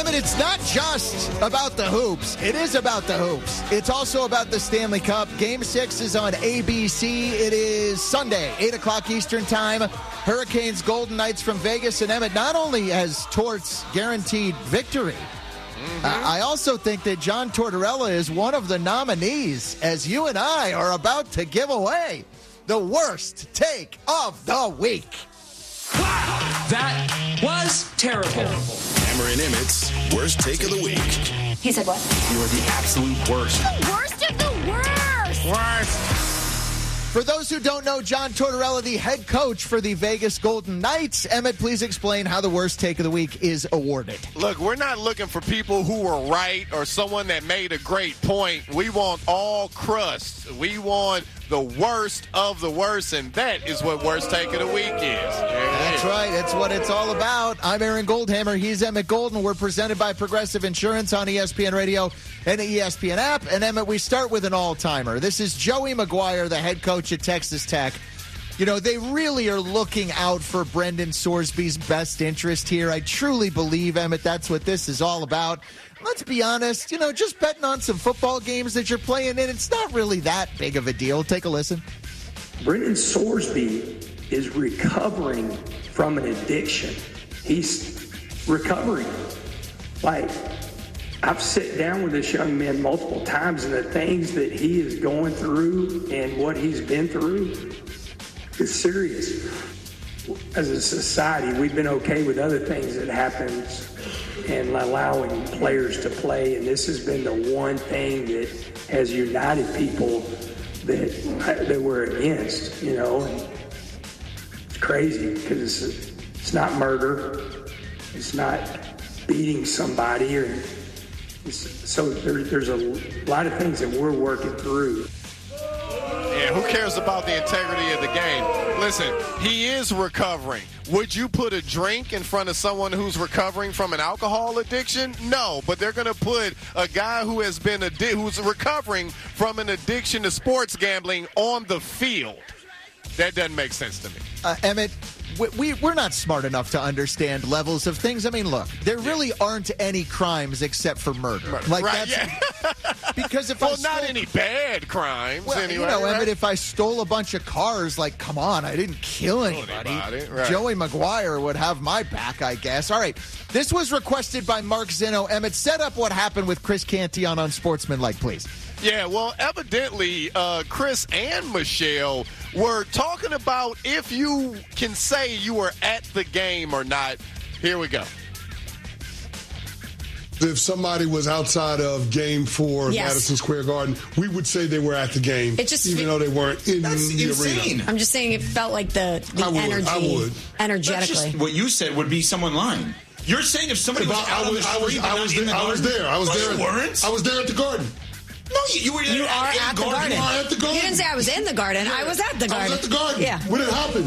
Emmett, it's not just about the hoops. It is about the hoops. It's also about the Stanley Cup. Game 6 is on ABC. It is Sunday, 8 o'clock Eastern Time. Hurricanes, Golden Knights from Vegas. And Emmett, not only has Torts guaranteed victory, I also think that John Tortorella is one of the nominees, as you and I are about to give away the worst take of the week. That was terrible. Hammer and Emmett's worst take of the week. He said what? You are the absolute worst. The worst of the worst. Worst. For those who don't know, John Tortorella, the head coach for the Vegas Golden Knights. Emmett, please explain how the worst take of the week is awarded. Look, we're not looking for people who were right or someone that made a great point. We want all crust. We want the worst of the worst, and that is what worst take of the week is. That's right. That's what it's all about. I'm Aaron Goldhammer. He's Emmett Golden. We're presented by Progressive Insurance on ESPN Radio and the ESPN app. And, Emmett, we start with an all-timer. This is Joey McGuire, the head coach at Texas Tech. You know, they really are looking out for Brendan Sorsby's best interest here. I truly believe, Emmett, that's what this is all about. Let's be honest, you know, just betting on some football games that you're playing in, it's not really that big of a deal. Take a listen. Brendan Sorsby is recovering from an addiction. He's recovering. Like, I've sat down with this young man multiple times, and the things that he is going through and what he's been through is serious. As a society, we've been okay with other things that happens and allowing players to play, and this has been the one thing that has united people that we're against, you know. And it's crazy because it's not murder, it's not beating somebody, so there's a lot of things that we're working through. Yeah, who cares about the integrity of the game? Listen, he is recovering. Would you put a drink in front of someone who's recovering from an alcohol addiction? No, but they're going to put a guy who has been who's recovering from an addiction to sports gambling on the field. That doesn't make sense to me. Emmett, we're not smart enough to understand levels of things. I mean, look, there really aren't any crimes except for murder. Like, right, that's, because if not any bad crimes anyway. You know, right? Emmett, if I stole a bunch of cars, like, come on, I didn't kill anybody. Right. Joey McGuire would have my back, I guess. All right, this was requested by Mark Zinno. Emmett, set up what happened with Chris Canty on Unsportsmanlike, please. Yeah, well, evidently, Chris and Michelle were talking about if you can say you were at the game or not. Here we go. If somebody was outside of Game 4 of Madison Square Garden, we would say they were at the game, even though they weren't in the arena. I'm just saying it felt like the energy. I would. Energetically. That's just what you said would be someone lying. You're saying if somebody was out on the street I was there. You weren't? I was there at the Garden. No, you were You are at the Garden. You are at the Garden. You didn't say I was in the Garden. I was at the Garden. I was at the Garden. Yeah. When it happened.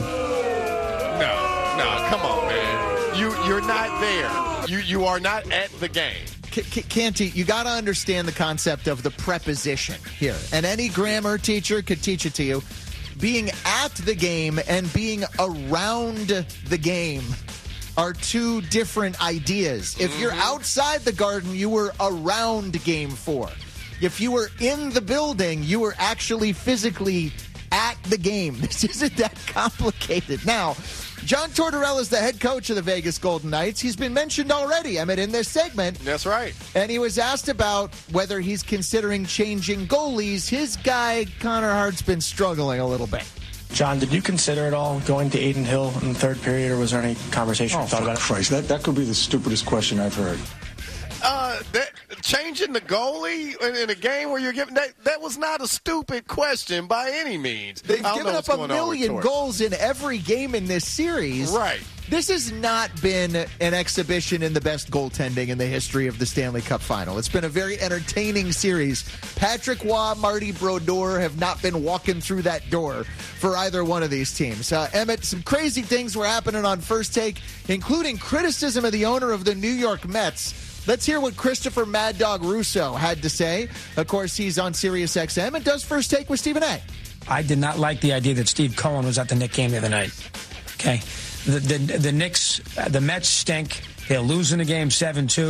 No, come on, man. You're not there. You are not at the game. Canty, you got to understand the concept of the preposition here. And any grammar teacher could teach it to you. Being at the game and being around the game are two different ideas. If you're outside the Garden, you were around Game 4. If you were in the building, you were actually physically at the game. This isn't that complicated. Now, John Tortorella is the head coach of the Vegas Golden Knights. He's been mentioned already, in this segment. That's right. And he was asked about whether he's considering changing goalies. His guy, Connor Hart's been struggling a little bit. John, did you consider at all going to Aiden Hill in the third period, or was there any conversation thought about it? Christ, that could be the stupidest question I've heard. Changing the goalie in a game where you're giving that was not a stupid question by any means. They've given up a million goals in every game in this series. Right. This has not been an exhibition in the best goaltending in the history of the Stanley Cup Final. It's been a very entertaining series. Patrick Waugh, Marty Brodeur have not been walking through that door for either one of these teams. Emmett, some crazy things were happening on First Take, including criticism of the owner of the New York Mets. Let's hear what Christopher Mad Dog Russo had to say. Of course, he's on Sirius XM and does First Take with Stephen A. I did not like the idea that Steve Cohen was at the Knicks game the other night. Okay. The Knicks, the Mets stink. They're losing the game 7-2.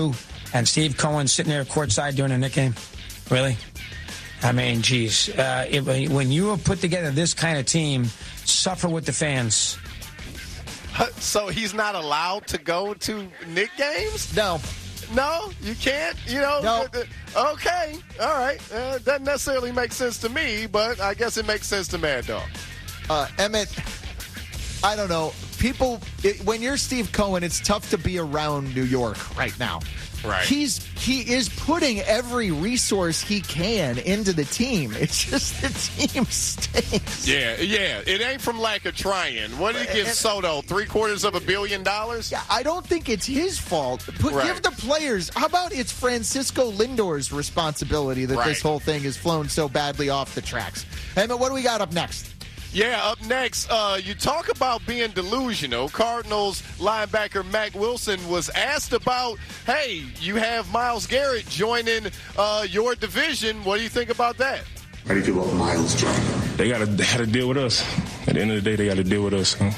And Steve Cohen sitting there courtside doing a Knick game? Really? I mean, geez. When you have put together this kind of team, suffer with the fans. So he's not allowed to go to Knick games? No. No, you can't? No. Okay. All right. Doesn't necessarily make sense to me, but I guess it makes sense to Mad Dog. Emmett, I don't know. When you're Steve Cohen, it's tough to be around New York right now. Right. He is putting every resource he can into the team. It's just the team stinks. Yeah. It ain't from lack of trying. What did he give Soto? $750 million? Yeah, I don't think it's his fault. Give the players. How about it's Francisco Lindor's responsibility that this whole thing has flown so badly off the tracks? Emmett, what do we got up next? Yeah, up next, you talk about being delusional. Cardinals linebacker Mack Wilson was asked about, hey, you have Myles Garrett joining your division. What do you think about that? How do you feel about Myles joining? They got to deal with us. At the end of the day, they got to deal with us. Huh?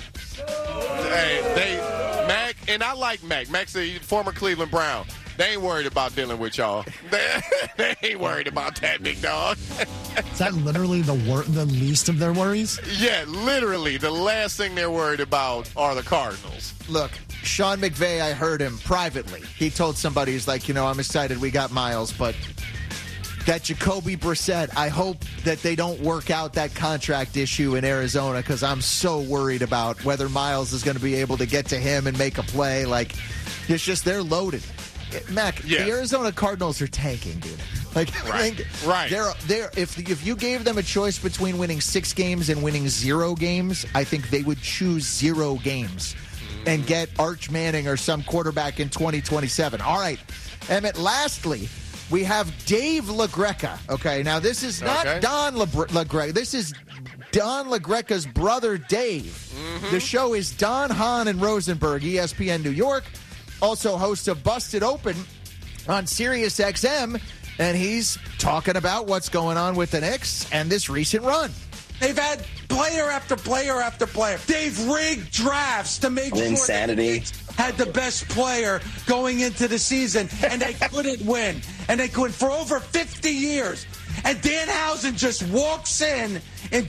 Hey, Mack, and I like Mack. Mack's a former Cleveland Brown. They ain't worried about dealing with y'all. They ain't worried about that, big dog. Is that literally the least of their worries? Yeah, literally. The last thing they're worried about are the Cardinals. Look, Sean McVay, I heard him privately. He told somebody, he's like, I'm excited we got Myles, but that Jacoby Brissett, I hope that they don't work out that contract issue in Arizona because I'm so worried about whether Myles is going to be able to get to him and make a play. Like, it's just they're loaded. Mac, the Arizona Cardinals are tanking, dude. Right. They're if you gave them a choice between winning 6 games and winning 0 games, I think they would choose 0 games and get Arch Manning or some quarterback in 2027. All right, Emmett, lastly, we have Dave LaGreca. Okay, now this is not Don LaGreca. This is Don LaGreca's brother, Dave. Mm-hmm. The show is Don, Hahn, and Rosenberg, ESPN New York. Also host of Busted Open on Sirius XM, and he's talking about what's going on with the Knicks and this recent run. They've had player after player after player. They've rigged drafts to make sure insanity. They had the best player going into the season, and they couldn't win. And they couldn't for over 50 years. And Danhausen just walks in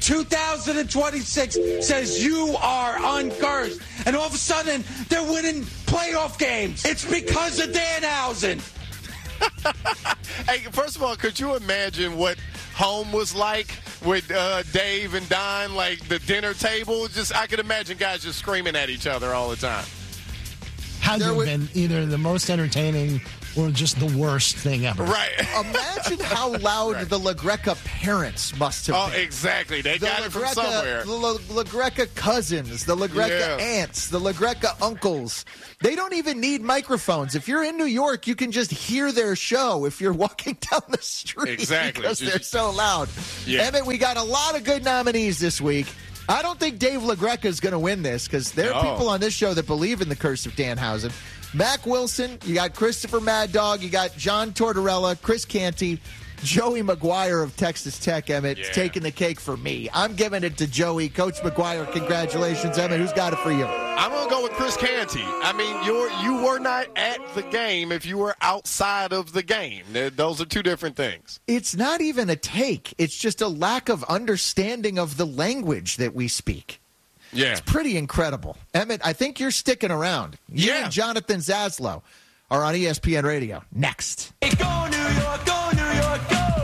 2026, says, you are uncursed. And all of a sudden, they're winning playoff games. It's because of Danhausen. Hey, first of all, could you imagine what home was like with Dave and Don, like the dinner table? I could imagine guys just screaming at each other all the time. Had there been either the most entertaining or just the worst thing ever. Right. Imagine how loud the LaGreca parents must have been. Oh, exactly. They got it from somewhere. The LaGreca cousins, the LaGreca aunts, the LaGreca uncles. They don't even need microphones. If you're in New York, you can just hear their show if you're walking down the street. Exactly. Because they're so loud. Yeah. Emmett, we got a lot of good nominees this week. I don't think Dave LaGreca is going to win this because there are people on this show that believe in the curse of Danhausen. Mack Wilson, you got Christopher Mad Dog, you got John Tortorella, Chris Canty, Joey McGuire of Texas Tech, Emmett, taking the cake for me. I'm giving it to Joey. Coach McGuire, congratulations. Emmett, who's got it for you? I'm going to go with Chris Canty. I mean, you were not at the game if you were outside of the game. Those are two different things. It's not even a take. It's just a lack of understanding of the language that we speak. Yeah. It's pretty incredible. Emmett, I think you're sticking around. You and Jonathan Zaslow are on ESPN Radio. Next. Hey, go New York, go New York, go!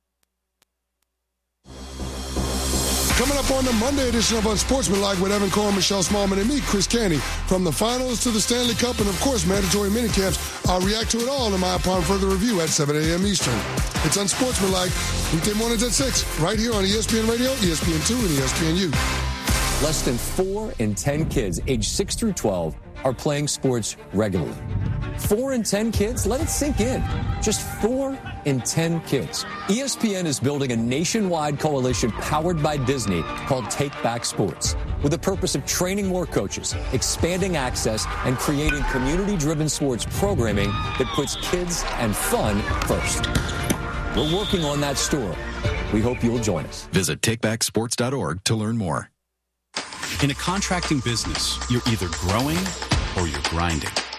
Coming up on the Monday edition of Unsportsmanlike with Evan Cohen, Michelle Smallman, and me, Chris Canty. From the finals to the Stanley Cup and, of course, mandatory minicamps, I'll react to it all in my upon further review at 7 a.m. Eastern. It's Unsportsmanlike, weekday mornings at 6, right here on ESPN Radio, ESPN2, and ESPNU. Less than 4 in 10 kids aged 6 through 12 are playing sports regularly. 4 in 10 kids? Let it sink in. Just 4 in 10 kids. ESPN is building a nationwide coalition powered by Disney called Take Back Sports, with the purpose of training more coaches, expanding access, and creating community-driven sports programming that puts kids and fun first. We're working on that story. We hope you'll join us. Visit takebacksports.org to learn more. In a contracting business, you're either growing or you're grinding.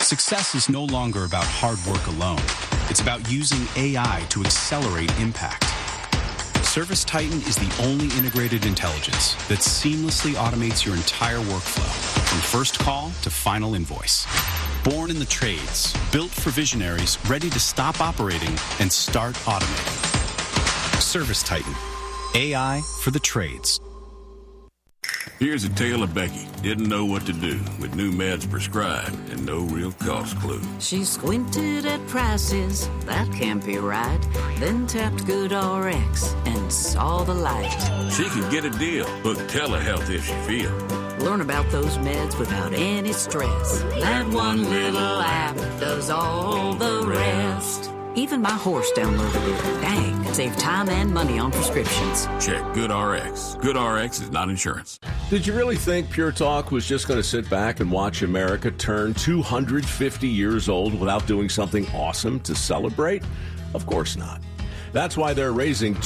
Success is no longer about hard work alone. It's about using AI to accelerate impact. ServiceTitan is the only integrated intelligence that seamlessly automates your entire workflow, from first call to final invoice. Born in the trades, built for visionaries ready to stop operating and start automating. ServiceTitan, AI for the trades. Here's a tale of Becky. Didn't know what to do with new meds prescribed and no real cost clue. She squinted at prices, that can't be right. Then tapped GoodRx and saw the light. She could get a deal. Book telehealth if she feel. Learn about those meds without any stress. That one little app does all the rest. Even my horse downloaded it. Dang, save time and money on prescriptions. Check GoodRx. GoodRx is not insurance. Did you really think Pure Talk was just going to sit back and watch America turn 250 years old without doing something awesome to celebrate? Of course not. That's why they're raising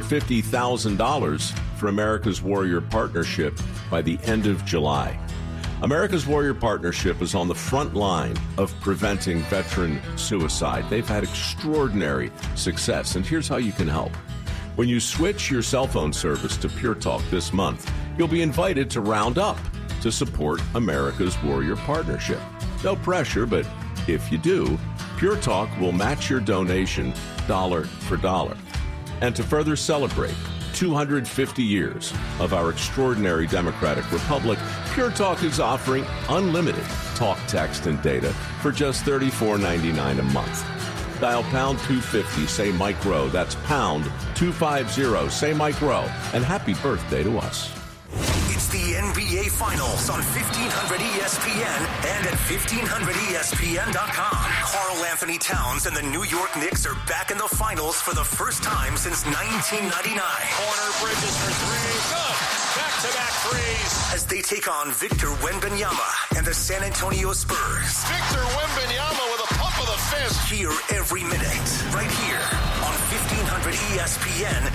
$250,000 for America's Warrior Partnership by the end of July. America's Warrior Partnership is on the front line of preventing veteran suicide. They've had extraordinary success, and here's how you can help. When you switch your cell phone service to Pure Talk this month, you'll be invited to round up to support America's Warrior Partnership. No pressure, but if you do, Pure Talk will match your donation dollar for dollar. And to further celebrate 250 years of our extraordinary democratic republic, Pure Talk is offering unlimited talk, text, and data for just $34.99 a month. Dial pound 250, say Mike Rowe. That's pound 250, say Mike Rowe. And happy birthday to us. It's the NBA Finals on 1500 ESPN and at 1500ESPN.com. Karl Anthony Towns and the New York Knicks are back in the finals for the first time since 1999. Corner, Bridges for three. Good. Back-to-back threes. As they take on Victor Wembanyama and the San Antonio Spurs. Victor Wembanyama with a pump of the fist. Hear every minute right here on 1500 ESPN